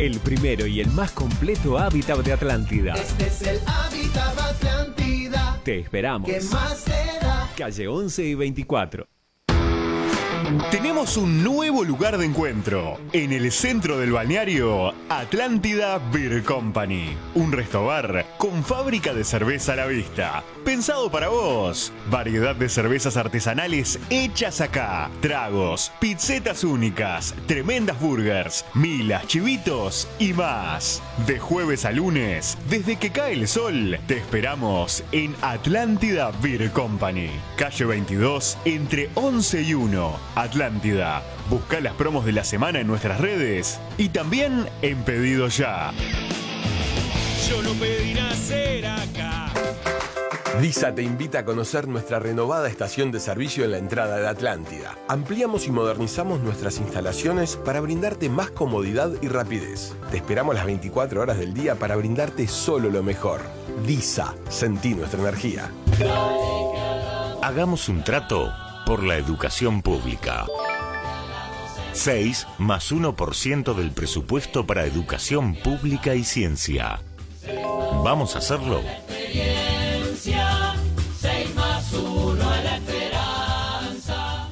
el primero y el más completo hábitat de Atlántida. Este es el hábitat Atlántida. Te esperamos. ¿Qué más te da? Calle 11 y 24. Tenemos un nuevo lugar de encuentro en el centro del balneario, Atlántida Beer Company, un restobar con fábrica de cerveza a la vista, pensado para vos. Variedad de cervezas artesanales hechas acá, tragos, pizzetas únicas, tremendas burgers, milas, chivitos y más. De jueves a lunes, desde que cae el sol, te esperamos en Atlántida Beer Company, calle 22, entre 11 y 1. Atlántida. Busca las promos de la semana en nuestras redes y también en Pedido Ya. Yo no pedí nacer acá. DISA te invita a conocer nuestra renovada estación de servicio en la entrada de Atlántida. Ampliamos y modernizamos nuestras instalaciones para brindarte más comodidad y rapidez. Te esperamos las 24 horas del día para brindarte solo lo mejor. DISA, sentí nuestra energía. Hagamos un trato por la educación pública. 6 más 1% del presupuesto para educación pública y ciencia. ¿Vamos a hacerlo? 6 más 1 a la esperanza.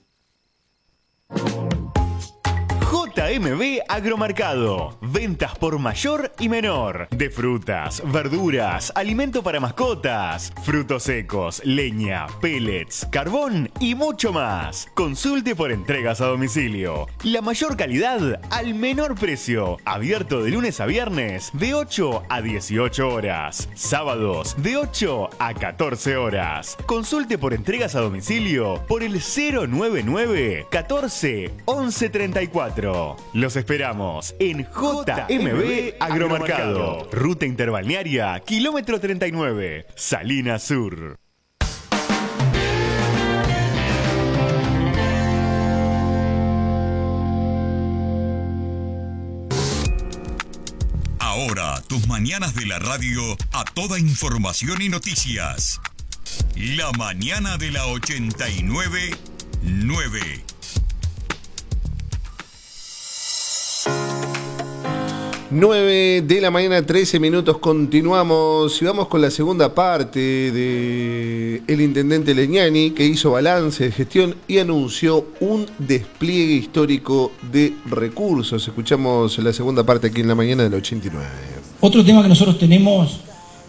JMB Agromercado. Ventas por mayor y menor. De frutas, verduras, alimento para mascotas, frutos secos, leña, pellets, carbón y mucho más. Consulte por entregas a domicilio. La mayor calidad al menor precio. Abierto de lunes a viernes de 8 a 18 horas. Sábados de 8 a 14 horas. Consulte por entregas a domicilio por el 099 14 11 34. Los esperamos en JMB Agromercado. Ruta Interbalnearia, kilómetro 39, Salinas Sur. Ahora, tus mañanas de la radio a toda información y noticias. La mañana de la 89.9. 9 de la mañana, 13 minutos, continuamos y vamos con la segunda parte de el intendente Legnani, que hizo balance de gestión y anunció un despliegue histórico de recursos. Escuchamos la segunda parte aquí en la mañana del 89. Otro tema que nosotros tenemos,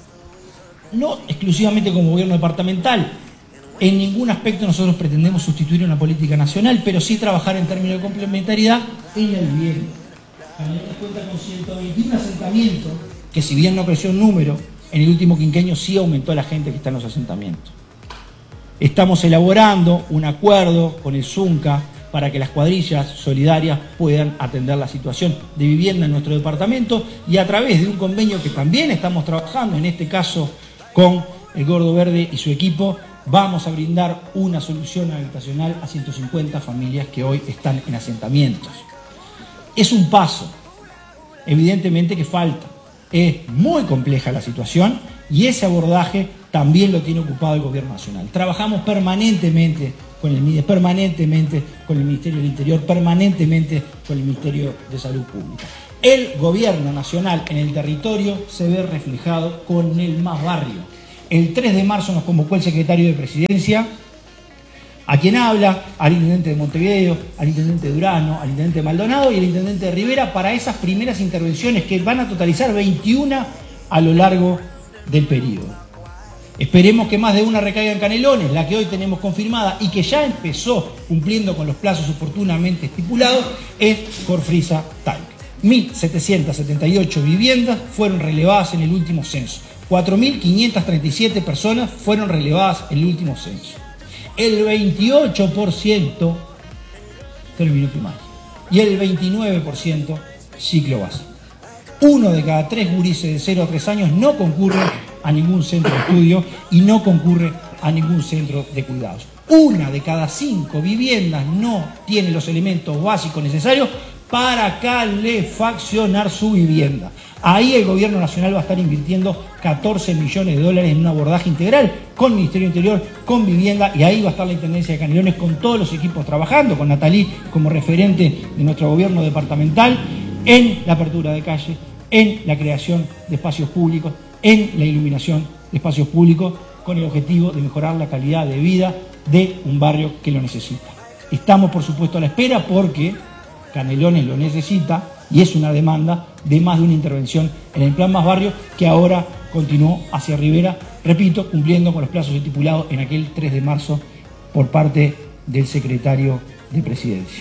no exclusivamente como gobierno departamental, en ningún aspecto nosotros pretendemos sustituir una política nacional, pero sí trabajar en términos de complementariedad en el bien. Canelones cuenta con 121 asentamientos, que si bien no creció en número, en el último quinquenio sí aumentó la gente que está en los asentamientos. Estamos elaborando un acuerdo con el ZUNCA para que las cuadrillas solidarias puedan atender la situación de vivienda en nuestro departamento y a través de un convenio que también estamos trabajando, en este caso con el Gordo Verde y su equipo, vamos a brindar una solución habitacional a 150 familias que hoy están en asentamientos. Es un paso, evidentemente que falta. Es muy compleja la situación y ese abordaje también lo tiene ocupado el Gobierno Nacional. Trabajamos permanentemente con el MIDES, permanentemente con el Ministerio del Interior, permanentemente con el Ministerio de Salud Pública. El Gobierno Nacional en el territorio se ve reflejado con el más barrio. El 3 de marzo nos convocó el secretario de Presidencia, a quien habla, al intendente de Montevideo, al intendente de Durano, al intendente de Maldonado y al intendente de Rivera para esas primeras intervenciones que van a totalizar 21 a lo largo del periodo. Esperemos que más de una recaiga en Canelones, la que hoy tenemos confirmada y que ya empezó cumpliendo con los plazos oportunamente estipulados, es Corfrisa Tanque. 1.778 viviendas fueron relevadas en el último censo. 4.537 personas fueron relevadas en el último censo. El 28% terminó primaria y el 29% ciclo básico. 1 de cada 3 gurises de 0 a 3 años no concurre a ningún centro de estudio y no concurre a ningún centro de cuidados. 1 de cada 5 viviendas no tiene los elementos básicos necesarios para calefaccionar su vivienda. Ahí el Gobierno Nacional va a estar invirtiendo 14 millones de dólares en un abordaje integral con Ministerio del Interior, con Vivienda, y ahí va a estar la Intendencia de Canelones con todos los equipos trabajando, con Natalí como referente de nuestro gobierno departamental, en la apertura de calles, en la creación de espacios públicos, en la iluminación de espacios públicos, con el objetivo de mejorar la calidad de vida de un barrio que lo necesita. Estamos, por supuesto, a la espera porque Canelones lo necesita y es una demanda de más de una intervención en el Plan Más Barrio, que ahora continuó hacia Rivera, repito, cumpliendo con los plazos estipulados en aquel 3 de marzo por parte del secretario de Presidencia.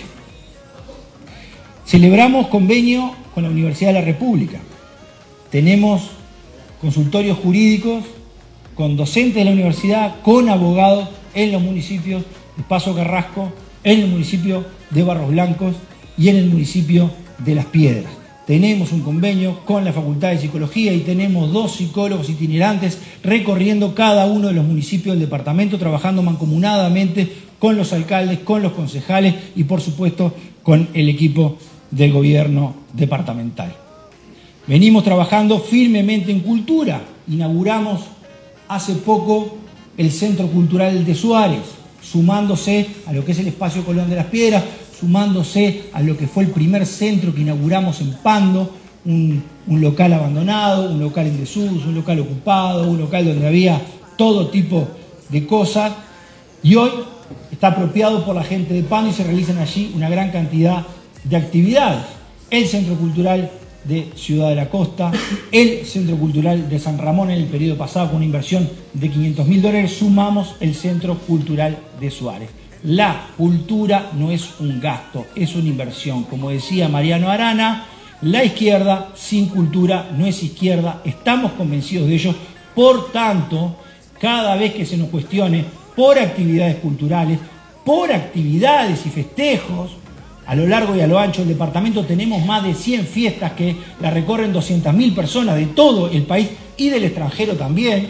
Celebramos convenio con la Universidad de la República. Tenemos consultorios jurídicos con docentes de la universidad, con abogados en los municipios de Paso Carrasco, en el municipio de Barros Blancos y en el municipio de Las Piedras. Tenemos un convenio con la Facultad de Psicología y tenemos 2 psicólogos itinerantes recorriendo cada uno de los municipios del departamento, trabajando mancomunadamente con los alcaldes, con los concejales y, por supuesto, con el equipo del gobierno departamental. Venimos trabajando firmemente en cultura. Inauguramos hace poco el Centro Cultural de Suárez, sumándose a lo que es el Espacio Colón de Las Piedras, sumándose a lo que fue el primer centro que inauguramos en Pando, un local abandonado, un local en desuso, un local ocupado, un local donde había todo tipo de cosas, y hoy está apropiado por la gente de Pando y se realizan allí una gran cantidad de actividades. El Centro Cultural de Ciudad de la Costa, el Centro Cultural de San Ramón en el periodo pasado con una inversión de $500.000, sumamos el Centro Cultural de Suárez. La cultura no es un gasto, es una inversión. Como decía Mariano Arana, la izquierda sin cultura no es izquierda, estamos convencidos de ello. Por tanto, cada vez que se nos cuestione por actividades culturales, por actividades y festejos, a lo largo y a lo ancho del departamento tenemos más de 100 fiestas que la recorren 200.000 personas de todo el país y del extranjero también.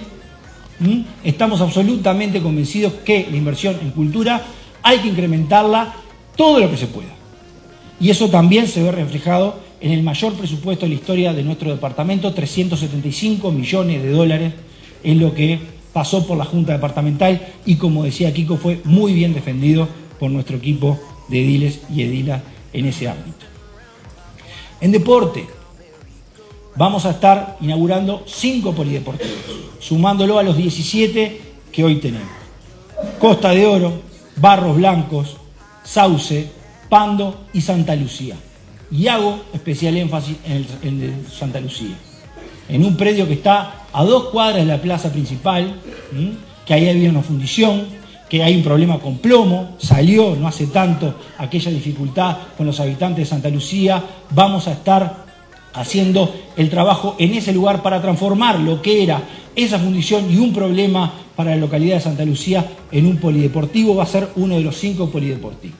Estamos absolutamente convencidos que la inversión en cultura hay que incrementarla todo lo que se pueda. Y eso también se ve reflejado en el mayor presupuesto de la historia de nuestro departamento, $375 millones es lo que pasó por la Junta Departamental y, como decía Kiko, fue muy bien defendido por nuestro equipo de ediles y edilas en ese ámbito. En deporte, vamos a estar inaugurando 5 polideportivos, sumándolo a los 17 que hoy tenemos. Costa de Oro, Barros Blancos, Sauce, Pando y Santa Lucía. Y hago especial énfasis en el de Santa Lucía, en un predio que está a 2 cuadras de la plaza principal, que ahí había una fundición, que hay un problema con plomo, salió no hace tanto aquella dificultad con los habitantes de Santa Lucía. Vamos a estar haciendo el trabajo en ese lugar para transformar lo que era esa fundición y un problema para la localidad de Santa Lucía en un polideportivo. Va a ser uno de los 5 polideportivos.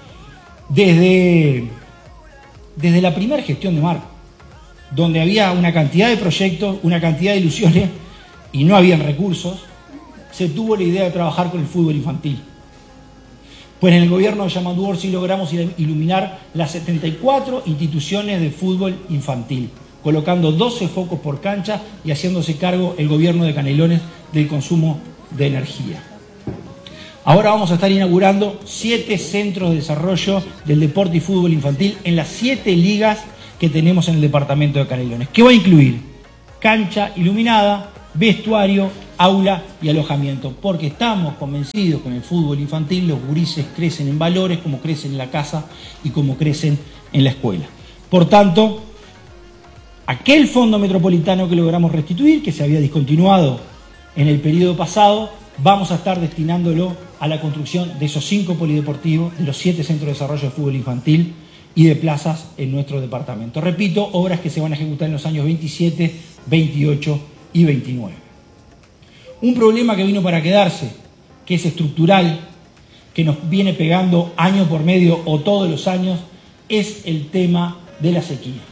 Desde la primera gestión de Marco, donde había una cantidad de proyectos, una cantidad de ilusiones y no habían recursos, se tuvo la idea de trabajar con el fútbol infantil. Pues en el gobierno de Yamandu Orsi logramos iluminar las 74 instituciones de fútbol infantil, colocando 12 focos por cancha y haciéndose cargo el gobierno de Canelones del consumo de energía. Ahora vamos a estar inaugurando 7 centros de desarrollo del deporte y fútbol infantil en las 7 ligas que tenemos en el departamento de Canelones, que va a incluir cancha iluminada, vestuario, aula y alojamiento, porque estamos convencidos que en el fútbol infantil los gurises crecen en valores como crecen en la casa y como crecen en la escuela. Por tanto, aquel fondo metropolitano que logramos restituir, que se había discontinuado en el periodo pasado, vamos a estar destinándolo a la construcción de esos 5 polideportivos, de los 7 centros de desarrollo de fútbol infantil y de plazas en nuestro departamento. Repito, obras que se van a ejecutar en los años 27, 28 y 29. Un problema que vino para quedarse, que es estructural, que nos viene pegando año por medio o todos los años, es el tema de la sequía.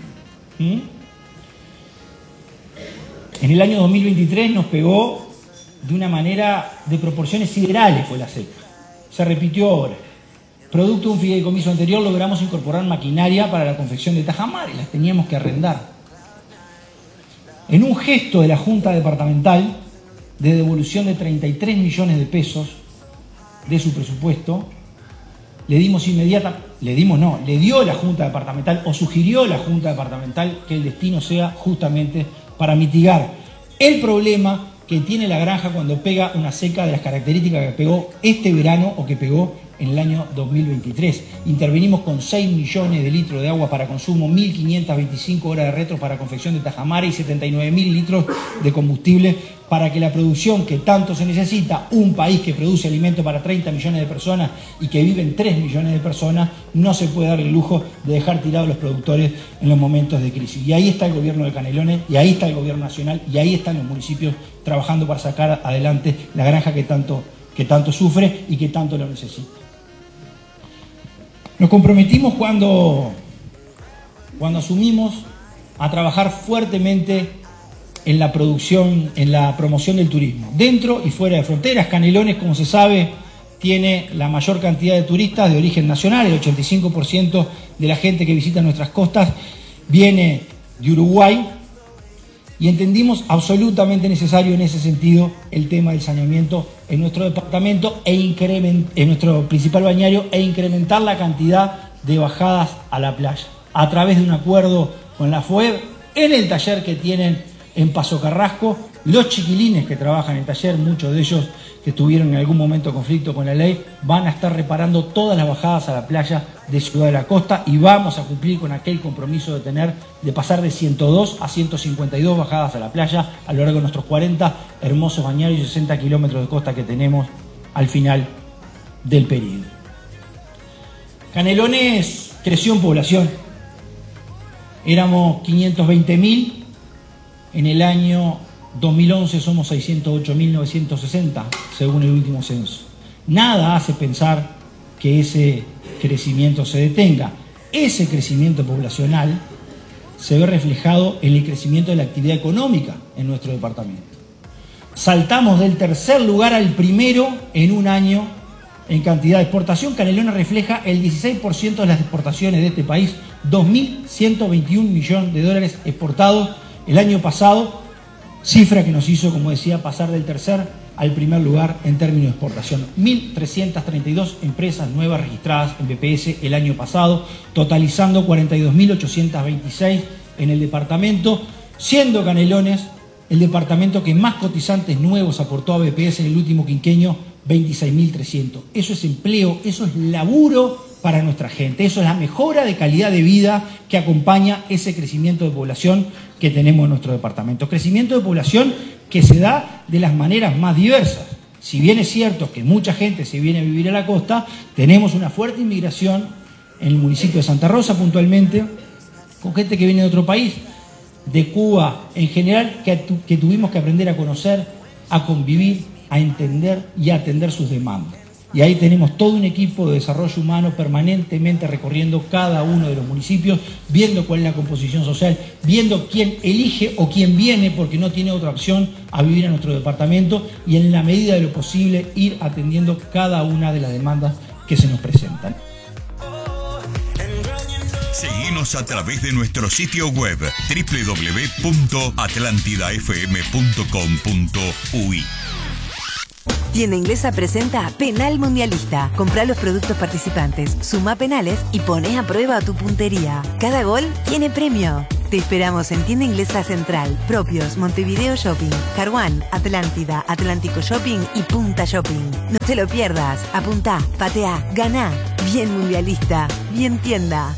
En el año 2023 nos pegó de una manera de proporciones siderales, fue la seca. Se repitió ahora. Producto de un fideicomiso anterior logramos incorporar maquinaria para la confección de tajamares, las teníamos que arrendar. En un gesto de la Junta Departamental de devolución de 33 millones de pesos de su presupuesto, le dio la Junta Departamental o sugirió la Junta Departamental que el destino sea justamente para mitigar el problema que tiene la granja cuando pega una seca de las características que pegó este verano o que pegó en el año 2023. Intervenimos con 6 millones de litros de agua para consumo, 1.525 horas de retro para confección de tajamara y 79.000 litros de combustible para que la producción que tanto se necesita, un país que produce alimento para 30 millones de personas y que viven 3 millones de personas, no se puede dar el lujo de dejar tirados a los productores en los momentos de crisis. Y ahí está el gobierno de Canelones, y ahí está el gobierno nacional, y ahí están los municipios trabajando para sacar adelante la granja que tanto sufre y que tanto lo necesita. Nos comprometimos cuando asumimos a trabajar fuertemente en la producción, en la promoción del turismo, dentro y fuera de fronteras. Canelones, como se sabe, tiene la mayor cantidad de turistas de origen nacional. El 85% de la gente que visita nuestras costas viene de Uruguay, y entendimos absolutamente necesario en ese sentido el tema del saneamiento en nuestro departamento en nuestro principal bañario, e incrementar la cantidad de bajadas a la playa a través de un acuerdo con la FOEB en el taller que tienen en Paso Carrasco. Los chiquilines que trabajan en el taller, muchos de ellos que tuvieron en algún momento conflicto con la ley, van a estar reparando todas las bajadas a la playa de Ciudad de la Costa, y vamos a cumplir con aquel compromiso de pasar de 102 a 152 bajadas a la playa a lo largo de nuestros 40 hermosos bañarios y 60 kilómetros de costa que tenemos al final del periodo. Canelones creció en población. Éramos 520.000, en el año 2011 somos 608.960, según el último censo. Nada hace pensar que ese crecimiento se detenga. Ese crecimiento poblacional se ve reflejado en el crecimiento de la actividad económica en nuestro departamento. Saltamos del tercer lugar al primero en un año en cantidad de exportación. Canelones refleja el 16% de las exportaciones de este país, 2.121 millones de dólares exportados el año pasado, cifra que nos hizo, como decía, pasar del tercer al primer lugar en términos de exportación. 1.332 empresas nuevas registradas en BPS el año pasado, totalizando 42.826 en el departamento, siendo Canelones el departamento que más cotizantes nuevos aportó a BPS en el último quinquenio, 26.300. Eso es empleo, eso es laburo para nuestra gente, eso es la mejora de calidad de vida que acompaña ese crecimiento de población que tenemos en nuestro departamento. Crecimiento de población que se da de las maneras más diversas. Si bien es cierto que mucha gente se viene a vivir a la costa, tenemos una fuerte inmigración en el municipio de Santa Rosa puntualmente, con gente que viene de otro país, de Cuba en general, que tuvimos que aprender a conocer, a convivir, a entender y a atender sus demandas. Y ahí tenemos todo un equipo de desarrollo humano permanentemente recorriendo cada uno de los municipios, viendo cuál es la composición social, viendo quién elige o quién viene porque no tiene otra opción a vivir en nuestro departamento, y en la medida de lo posible ir atendiendo cada una de las demandas que se nos presentan. Seguinos a través de nuestro sitio web www.atlantidafm.com.uy. Tienda Inglesa presenta Penal Mundialista. Comprá los productos participantes, suma penales y poné a prueba tu puntería. Cada gol tiene premio. Te esperamos en Tienda Inglesa Central, Propios, Montevideo Shopping, Carhuán, Atlántida, Atlántico Shopping y Punta Shopping. No te lo pierdas. Apuntá, pateá, ganá. Bien mundialista, bien tienda.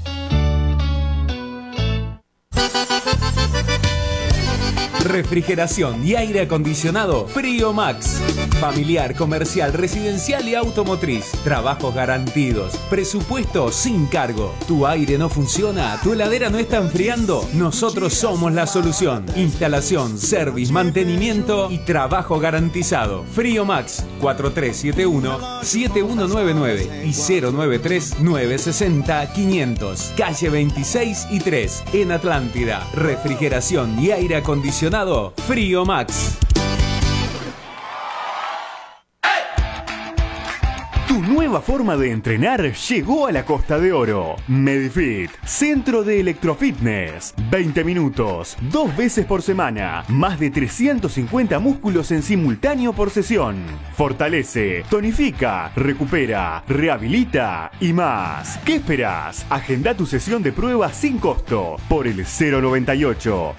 Refrigeración y aire acondicionado Frío Max. Familiar, comercial, residencial y automotriz. Trabajos garantidos. Presupuesto sin cargo. ¿Tu aire no funciona? ¿Tu heladera no está enfriando? Nosotros somos la solución. Instalación, service, mantenimiento y trabajo garantizado. Frío Max 4371-7199 y 093-960-500. Calle 26 y 3 en Atlántida. Refrigeración y aire acondicionado Frío Max. Tu Tu nueva forma de entrenar llegó a la Costa de Oro. Medifit, centro de electrofitness. 20 minutos, 2 veces por semana. Más de 350 músculos en simultáneo por sesión. Fortalece, tonifica, recupera, rehabilita y más. ¿Qué esperás? Agenda tu sesión de prueba sin costo por el 098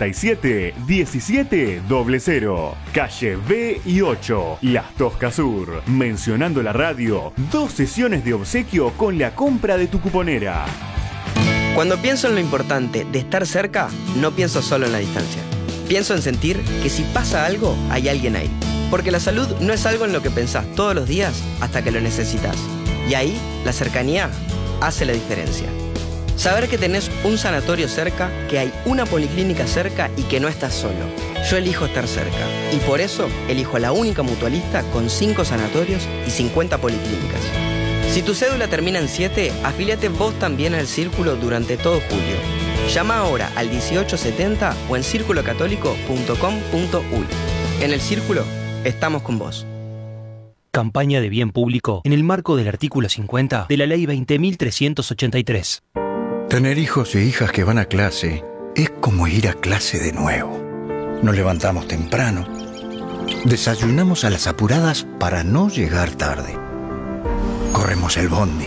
67 17 00. Calle B y 8, Las Toscas Sur. Mencionando la radio, 2 sesiones de obsequio con la compra de tu cuponera. Cuando pienso en lo importante de estar cerca, no pienso solo en la distancia. Pienso en sentir que si pasa algo, hay alguien ahí. Porque la salud no es algo en lo que pensás todos los días hasta que lo necesitas. Y ahí, la cercanía hace la diferencia. Saber que tenés un sanatorio cerca, que hay una policlínica cerca y que no estás solo. Yo elijo estar cerca. Y por eso elijo la única mutualista con 5 sanatorios y 50 policlínicas. Si tu cédula termina en 7, afíliate vos también al Círculo durante todo julio. Llama ahora al 1870 o en circulocatólico.com.uy. En el Círculo, estamos con vos. Campaña de bien público en el marco del artículo 50 de la Ley 20.383. Tener hijos e hijas que van a clase es como ir a clase de nuevo. Nos levantamos temprano, desayunamos a las apuradas para no llegar tarde. Corremos el bondi,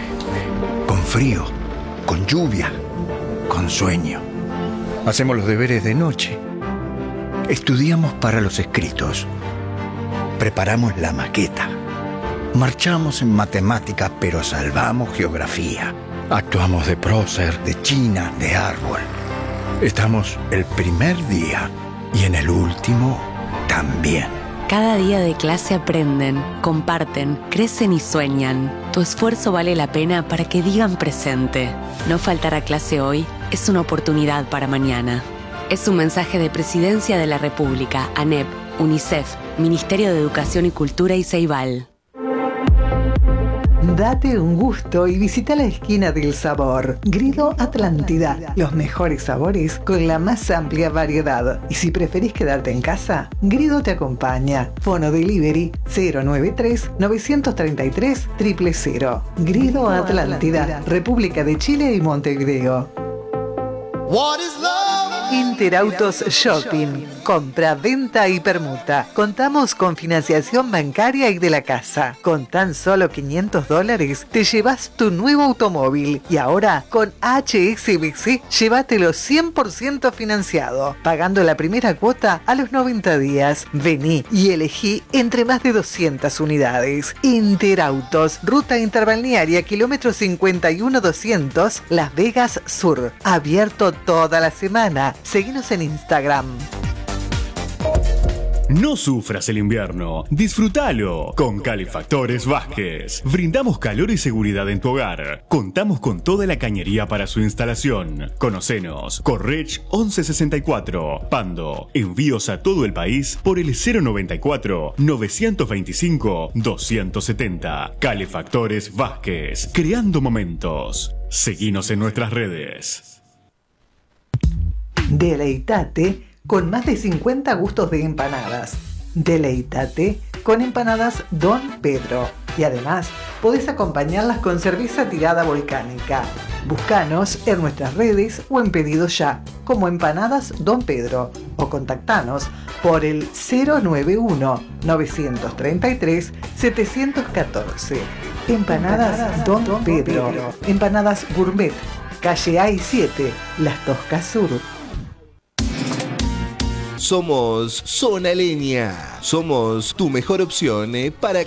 con frío, con lluvia, con sueño. Hacemos los deberes de noche. Estudiamos para los escritos. Preparamos la maqueta. Marchamos en matemática, pero salvamos geografía. Actuamos de prócer, de china, de árbol. Estamos el primer día y en el último también. Cada día de clase aprenden, comparten, crecen y sueñan. Tu esfuerzo vale la pena para que digan presente. No faltar a clase hoy es una oportunidad para mañana. Es un mensaje de Presidencia de la República, ANEP, UNICEF, Ministerio de Educación y Cultura y Ceibal. Date un gusto y visita la esquina del sabor. Grido Atlántida. Los mejores sabores con la más amplia variedad. Y si preferís quedarte en casa, Grido te acompaña. Fono Delivery 093-933 000. Grido Atlántida, República de Chile y Montevideo. Interautos Shopping. Compra, venta y permuta. Contamos con financiación bancaria y de la casa. Con tan solo $500 te llevas tu nuevo automóvil. Y ahora con HSBC llévatelo 100% financiado, pagando la primera cuota a los 90 días. Vení y elegí entre más de 200 unidades. Interautos, ruta interbalnearia kilómetro 51-200, Las Vegas Sur. Abierto toda la semana. Seguinos en Instagram. No sufras el invierno, disfrútalo con Calefactores Vázquez. Brindamos calor y seguridad en tu hogar. Contamos con toda la cañería para su instalación. Conocenos, Correch 1164, Pando. Envíos a todo el país por el 094-925-270. Calefactores Vázquez, creando momentos. Seguinos en nuestras redes. Deleitate con más de 50 gustos de empanadas. Deleitate con empanadas Don Pedro. Y además, podés acompañarlas con cerveza tirada volcánica. Búscanos en nuestras redes o en Pedido Ya, como Empanadas Don Pedro. O contactanos por el 091-933-714. Empanadas Don Pedro. Empanadas Gourmet. Calle A7, Las Toscas Sur. Somos Zona Leña. Somos tu mejor opción para